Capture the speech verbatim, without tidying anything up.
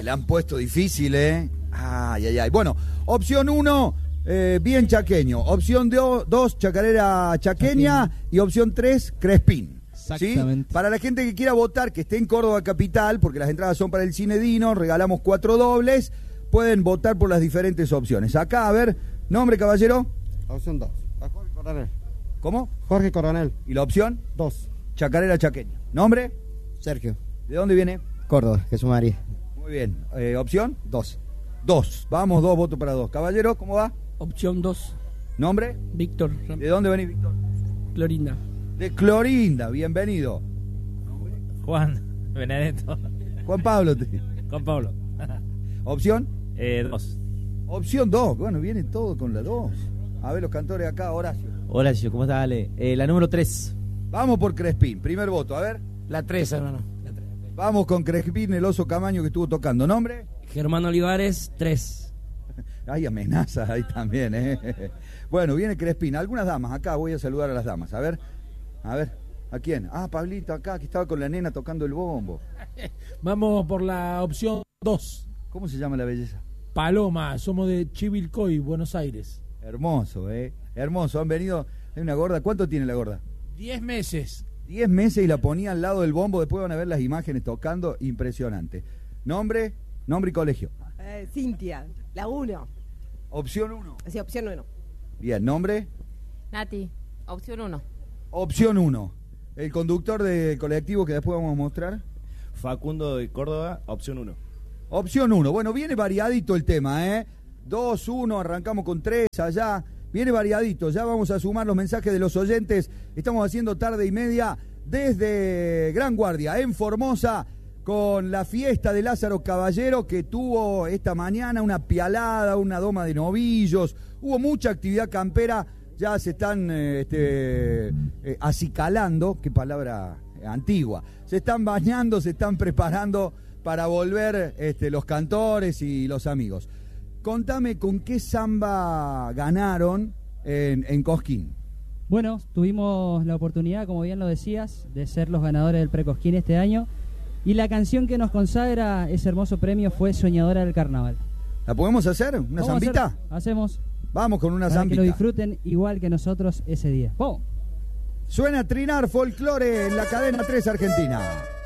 le han puesto difícil, ¿eh? Ay, ay, ay. Bueno, opción uno, eh, bien chaqueño. Opción dos, chacarera chaqueña. Chaqueño. Y opción tres, Crespín. Exactamente. ¿Sí? Para la gente que quiera votar, que esté en Córdoba Capital, porque las entradas son para el Cine Dino, regalamos cuatro dobles, pueden votar por las diferentes opciones. Acá, a ver, nombre, caballero. Opción dos, Jorge Coronel. ¿Cómo? Jorge Coronel. ¿Y la opción? dos. Chacarera chaqueña. ¿Nombre? Sergio. ¿De dónde viene? Córdoba, Jesús María. Muy bien. Eh, ¿Opción? dos. Dos. Vamos, dos votos para dos. Caballero, ¿cómo va? Opción dos. ¿Nombre? Víctor. ¿De dónde venís, Víctor? Clorinda. De Clorinda, bienvenido. Juan Benedetto. Juan Pablo. Te... Juan Pablo. ¿Opción? Eh, dos. Opción dos. Bueno, viene todo con la dos. A ver los cantores acá, Horacio. Horacio, ¿cómo estás, Ale? Eh, la número tres. Vamos por Crespín. Primer voto, a ver. La tres, hermano. La tres. Vamos con Crespín, el oso Camaño que estuvo tocando. ¿Nombre? Germán Olivares, tres. Hay amenazas ahí también, ¿eh? Bueno, viene Crespín. Algunas damas, acá voy a saludar a las damas. A ver, a ver, ¿a quién? Ah, Pablito acá, que estaba con la nena tocando el bombo. Vamos por la opción dos. ¿Cómo se llama la belleza? Paloma, somos de Chivilcoy, Buenos Aires. Hermoso, ¿eh? Hermoso, han venido. Hay una gorda, ¿cuánto tiene la gorda? Diez meses. Diez meses y la ponía al lado del bombo, después van a ver las imágenes tocando, impresionante. ¿Nombre? Nombre y colegio. Eh, Cintia, la uno. Opción uno. Sí, opción uno. Bien, ¿nombre? Nati, opción uno. Opción uno. El conductor del colectivo que después vamos a mostrar. Facundo de Córdoba, opción uno. Opción uno. Bueno, viene variadito el tema, ¿eh? dos, uno, arrancamos con tres allá. Viene variadito, ya vamos a sumar los mensajes de los oyentes. Estamos haciendo tarde y media desde Gran Guardia, en Formosa, con la fiesta de Lázaro Caballero que tuvo esta mañana una pialada, una doma de novillos. Hubo mucha actividad campera, ya se están eh, este, eh, acicalando, qué palabra antigua. Se están bañando, se están preparando para volver este, los cantores y los amigos. Contame con qué samba ganaron en, en Cosquín. Bueno, tuvimos la oportunidad, como bien lo decías, de ser los ganadores del Precosquín este año. Y la canción que nos consagra ese hermoso premio fue Soñadora del Carnaval. ¿La podemos hacer? ¿Una zambita? Hacer, hacemos. Vamos con una para zambita. Que lo disfruten igual que nosotros ese día. ¡Pum! Suena Trinar Folclore en la cadena tres Argentina.